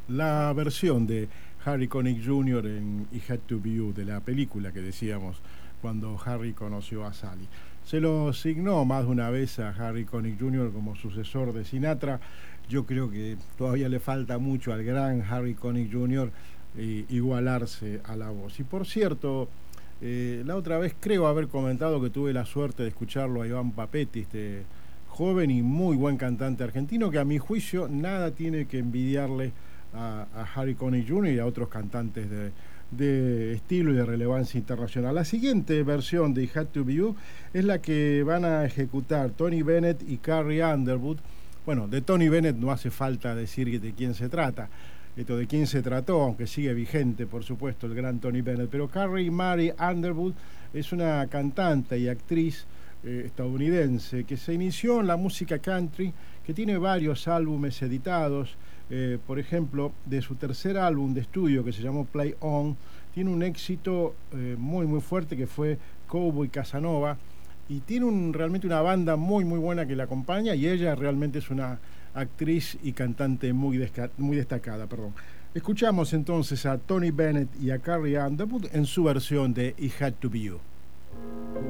La versión de Harry Connick Jr. en It Had to Be You, de la película que decíamos cuando Harry conoció a Sally. Se lo asignó más de una vez a Harry Connick Jr. como sucesor de Sinatra. Yo creo que todavía le falta mucho al gran Harry Connick Jr. Igualarse a la voz. Y por cierto, la otra vez creo haber comentado que tuve la suerte de escucharlo a Iván Papetti, este joven y muy buen cantante argentino, que a mi juicio nada tiene que envidiarle a Harry Connick Jr. y a otros cantantes de estilo y de relevancia internacional. La siguiente versión de It Had to Be You es la que van a ejecutar Tony Bennett y Carrie Underwood. Bueno, de Tony Bennett no hace falta decir de quién se trata, esto de quién se trató, aunque sigue vigente, por supuesto, el gran Tony Bennett. Pero Carrie Mary Underwood es una cantante y actriz estadounidense que se inició en la música country, que tiene varios álbumes editados. Por ejemplo, de su tercer álbum de estudio, que se llamó Play On, tiene un éxito muy fuerte, que fue Cowboy Casanova, y tiene realmente una banda muy buena que la acompaña, y ella realmente es una actriz y cantante muy destacada. Perdón. Escuchamos entonces a Tony Bennett y a Carrie Underwood en su versión de It Had to Be You.